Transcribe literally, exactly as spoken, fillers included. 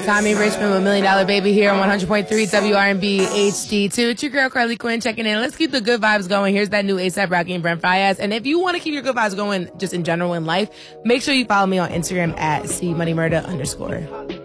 Tommy Richmond with Million Dollar Baby here on one hundred point three W R and B H D two. It's your girl Carly Quinn checking in. Let's keep the good vibes going. Here's that new A$AP Rocky and Brent Faiyaz. And if you want to keep your good vibes going just in general in life, make sure you follow me on Instagram at C Money Murder underscore.